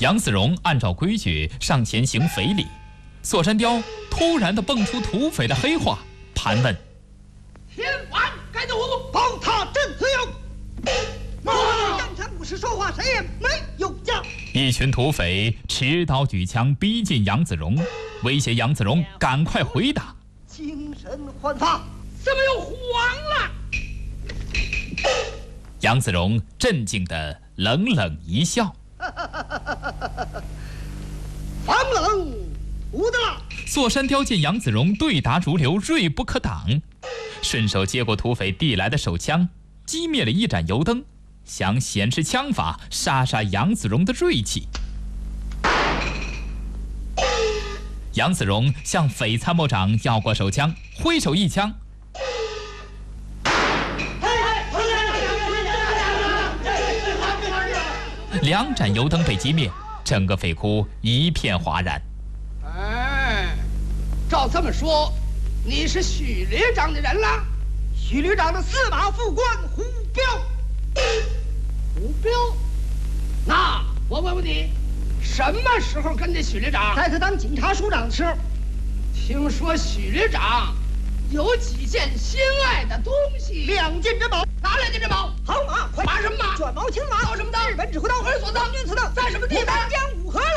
杨子荣按照规矩上前行匪礼，索山雕突然的蹦出土匪的黑话，盘问： 天王该怒， 报他朕自有。杨禅武士说话谁也没有讲。 一群土匪持刀举枪逼近杨子荣，威胁杨子荣赶快回答。 精神焕发， 怎么又慌了？ 杨子荣镇静地冷冷一笑。 防冷无的了。 索山雕见杨子荣对答如流，锐不可挡，顺手接过土匪递来的手枪，击灭了一盏油灯，想显示枪法，杀杨子荣的锐气。杨子荣向匪参谋长要过手枪，挥手一枪，两盏油灯被击灭，整个匪窟一片哗然。 照这么说，你是许旅长的人了？ 许旅长的司马副官胡彪。 胡彪？那我问问你，什么时候跟着许旅长？ 在他当警察署长的时候。 听说许旅长有几件心爱的东西 ，2件珍宝。 哪2件珍宝？ 好马， 马什么马？ 卷毛青马。 刀什么刀？ 日本指挥刀。 儿所刀。 军刺刀。 在什么地方？ 丹江五合楼。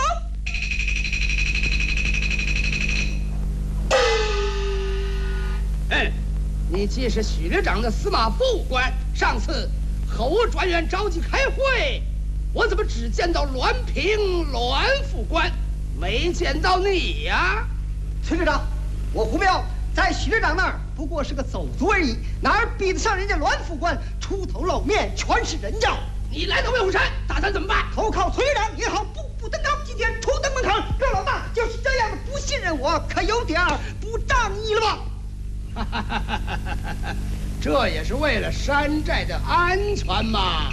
你既是许旅长的司马副官，上次候我专员召集开会，我怎么只见到栾平栾副官，没见到你呀？ 崔旅长，我胡彪在许旅长那儿不过是个走卒而已，哪儿比得上人家栾副官出头露面，全是人教。 你来到魏虎山，打算怎么办？ 投靠崔旅长也好，步步登高。今天初登门槛，这老大就是这样的不信任我，可有点不仗义了吧？ 这也是为了山寨的安全嘛。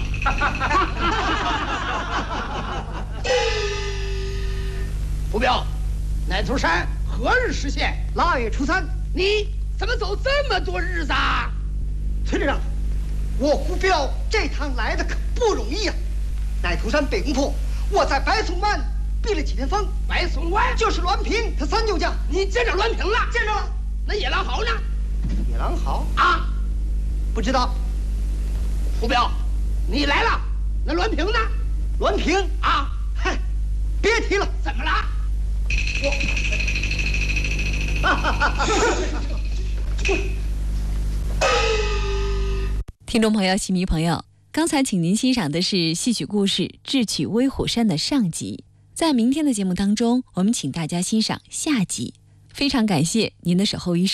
胡彪，乃图山何日实现 ？8月初3。 你怎么走这么多日子啊？ 崔旅长，我胡彪这趟来的可不容易呀。乃图山被攻破，我在白松湾避了几天风。 白松湾就是栾平他3舅家。 你见着栾平了？ 见着了。 那野狼豪呢？ 野狼豪啊， 不知道。 胡彪，你来了，那栾平呢？ 栾平啊， 嗨，别提了。 怎么了？ 听众朋友、戏迷朋友，刚才请您欣赏的是戏曲故事《智取威虎山》的上集。在明天的节目当中，我们请大家欣赏下集。非常感谢您的守候与